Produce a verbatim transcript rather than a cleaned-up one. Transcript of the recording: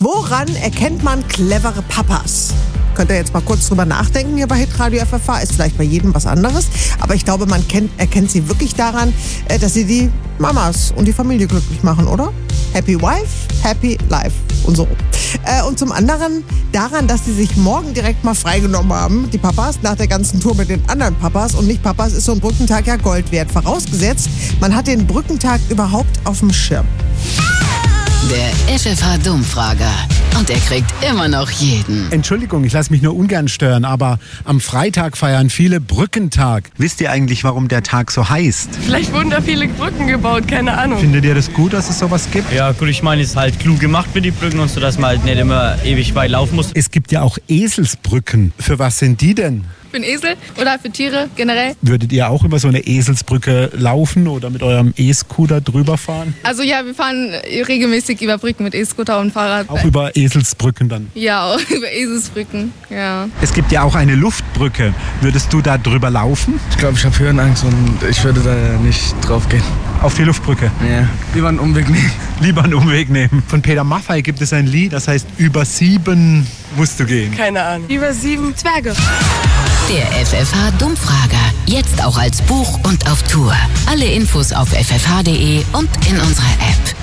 Woran erkennt man clevere Papas? Könnt ihr jetzt mal kurz drüber nachdenken hier bei Hitradio F F H. Ist vielleicht bei jedem was anderes. Aber ich glaube, man kennt, erkennt sie wirklich daran, dass sie die Mamas und die Familie glücklich machen, oder? Happy Wife, Happy Life und so. Und zum anderen daran, dass sie sich morgen direkt mal freigenommen haben, die Papas, nach der ganzen Tour mit den anderen Papas. Und nicht Papas ist so ein Brückentag ja Gold wert. Vorausgesetzt, man hat den Brückentag überhaupt auf dem Schirm. Der F F H-Dummfrager. Und er kriegt immer noch jeden. Entschuldigung, ich lasse mich nur ungern stören, aber am Freitag feiern viele Brückentag. Wisst ihr eigentlich, warum der Tag so heißt? Vielleicht wurden da viele Brücken gebaut, keine Ahnung. Findet ihr das gut, dass es sowas gibt? Ja gut, ich meine, es ist halt klug gemacht mit den Brücken und so, dass man halt nicht immer ewig weit laufen muss. Es gibt ja auch Eselsbrücken. Für was sind die denn? Für einen Esel oder für Tiere generell. Würdet ihr auch über so eine Eselsbrücke laufen oder mit eurem E-Scooter drüber fahren? Also ja, wir fahren regelmäßig über Brücken mit E-Scooter und Fahrrad. Auch über Eselsbrücken dann? Ja, auch über Eselsbrücken, ja. Es gibt ja auch eine Luftbrücke. Würdest du da drüber laufen? Ich glaube, ich habe Höhenangst und ich würde da nicht drauf gehen. Auf die Luftbrücke? Ja, lieber einen Umweg nehmen. Lieber einen Umweg nehmen. Von Peter Maffay gibt es ein Lied, das heißt, über sieben musst du gehen. Keine Ahnung. Über sieben Zwerge. Der F F H-Dummfrager. Jetzt auch als Buch und auf Tour. Alle Infos auf f f h punkt d e und in unserer App.